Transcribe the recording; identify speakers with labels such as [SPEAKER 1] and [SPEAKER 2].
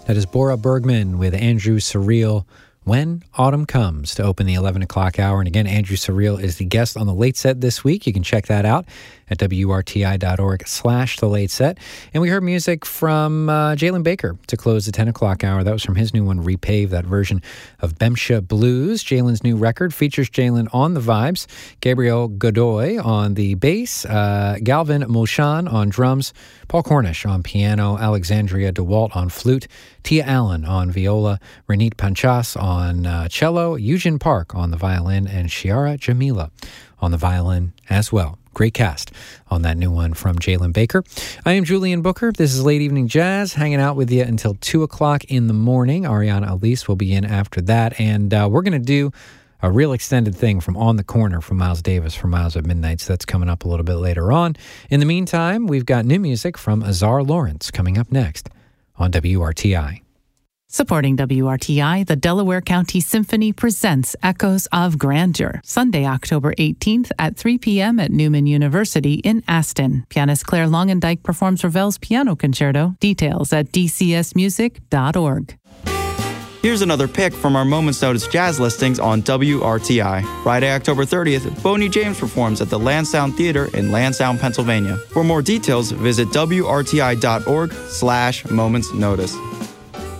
[SPEAKER 1] That is Bora Bergman with Andrew Surreal, When Autumn Comes, to open the 11 o'clock hour. And again, Andrew Surreal is the guest on The Late Set this week. You can check that out at wrti.org/The Late Set. And we heard music from Jalen Baker to close the 10 o'clock hour. That was from his new one, Repave, that version of Bemsha Blues. Jalen's new record features Jalen on the vibes, Gabriel Godoy on the bass, Galvin Moshan on drums, Paul Cornish on piano, Alexandria DeWalt on flute, Tia Allen on viola, Ranit Panchas on cello, Eugene Park on the violin, and Shiara Jamila on the violin as well. Great cast on that new one from Jalen Baker. I am Julian Booker. This is Late Evening Jazz, hanging out with you until 2 o'clock in the morning. Ariana Elise will be in after that, and we're going to do a real extended thing from On the Corner from Miles Davis for Miles at Midnight, so that's coming up a little bit later on. In the meantime, we've got new music from Azar Lawrence coming up next on WRTI.
[SPEAKER 2] Supporting WRTI, the Delaware County Symphony presents Echoes of Grandeur, Sunday, October 18th at 3 p.m. at Newman University in Aston. Pianist Claire Longendijk performs Ravel's Piano Concerto. Details at dcsmusic.org.
[SPEAKER 3] Here's another pick from our Moments Notice jazz listings on WRTI. Friday, October 30th, Boney James performs at the Lansdowne Theater in Lansdowne, Pennsylvania. For more details, visit wrti.org/Moments Notice.